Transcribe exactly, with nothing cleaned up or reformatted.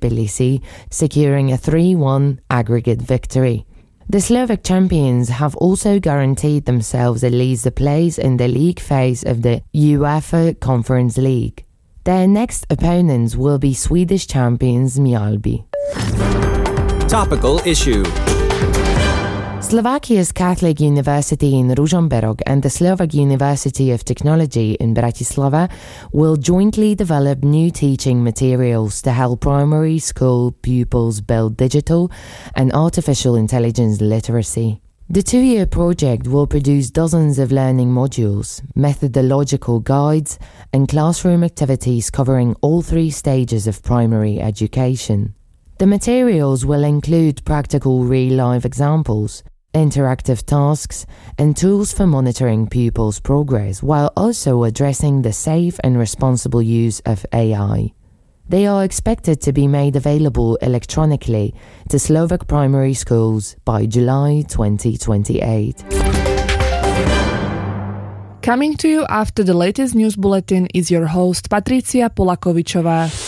Tbilisi, securing a three one aggregate victory. The Slovak champions have also guaranteed themselves at least a place in the league phase of the UEFA Conference League. Their next opponents will be Swedish champions Mjällby. Topical issue. Slovakia's Catholic University in Ružomberok and the Slovak University of Technology in Bratislava will jointly develop new teaching materials to help primary school pupils build digital and artificial intelligence literacy. The two-year project will produce dozens of learning modules, methodological guides, and classroom activities covering all three stages of primary education. The materials will include practical real-life examples, interactive tasks, and tools for monitoring pupils' progress, while also addressing the safe and responsible use of A I. They are expected to be made available electronically to Slovak primary schools by July twenty twenty-eight. Coming to you after the latest news bulletin is your host Patricia Polakovičová.